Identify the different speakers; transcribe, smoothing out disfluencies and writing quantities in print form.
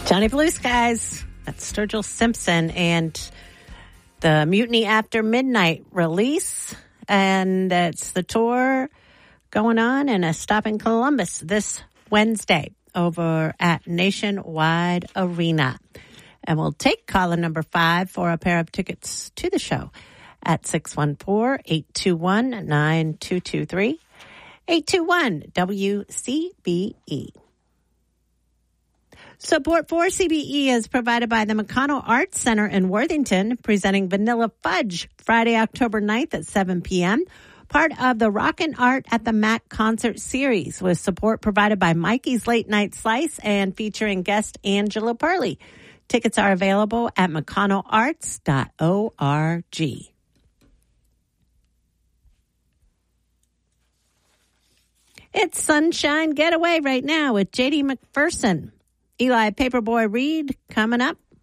Speaker 1: Johnny Blue Skies. That's Sturgill Simpson and the Mutiny After Midnight release. And it's the tour going on and a stop in Columbus this Wednesday over at Nationwide Arena. And we'll take caller number 5 for a pair of tickets to the show at 614-821-9223, 821-WCBE. Support for CBE is provided by the McConnell Arts Center in Worthington, presenting Vanilla Fudge Friday, October 9th at 7 p.m., part of the Rockin' Art at the Mac concert series, with support provided by Mikey's Late Night Slice and featuring guest Angela Purley. Tickets are available at mcconnellarts.org. It's Sunshine Getaway right now with J.D. McPherson. Eli Paperboy Reed coming up